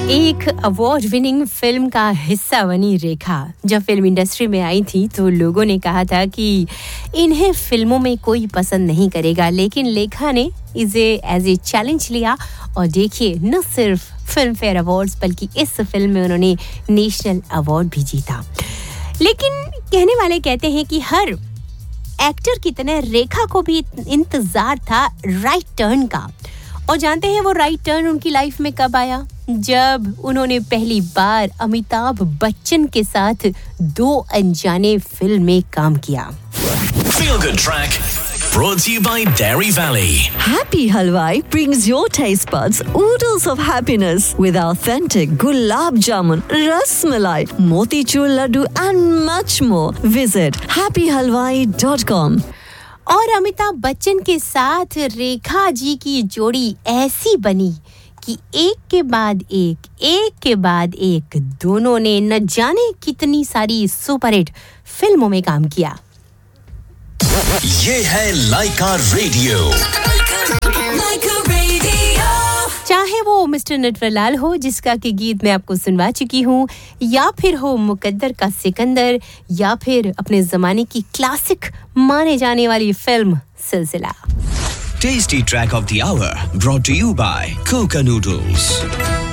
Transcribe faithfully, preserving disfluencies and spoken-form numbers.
एक award winning film का हिस्सा बनी रेखा जब फिल्म इंडस्ट्री में आई थी तो लोगों ने कहा था कि इन्हें फिल्मों में कोई पसंद नहीं करेगा, लेकिन रेखा ने इसे एज ए चैलेंज लिया और देखिए न सिर्फ फिल्म फेयर अवार्ड्स बल्कि इस फिल्म में उन्होंने नेशनल अवार्ड भी जीता। लेकिन कहने वाले कहते हैं कि हर एक्टर की तरह रेखा को भी इंतजार था राइट टर्न का। और जानते हैं वो राइट टर्न उनकी लाइफ में कब आया? जब उन्होंने पहली बार अमिताभ बच्चन के साथ दो अनजाने फिल्म में काम किया। Feel Good Track brought to you by Dairy Valley. Happy Halwai brings your taste buds oodles of happiness with authentic gulab jamun, ras malai, motichur laddu and much more. Visit happy halwai dot com. और अमिताभ बच्चन के साथ रेखा जी की जोड़ी ऐसी बनी कि एक के बाद एक एक के बाद एक दोनों ने न जाने कितनी सारी सुपरहिट फिल्मों में काम किया। ये है लाइका रेडियो। चाहे वो मिस्टर नटवरलाल हो जिसका के गीत मैं आपको सुनवा चुकी हूँ, या फिर हो मुकद्दर का सिकंदर, या फिर अपने जमाने की क्लासिक माने जाने वाली फिल्म सिलसिला। Tasty track of the hour brought to you by Coca Noodles.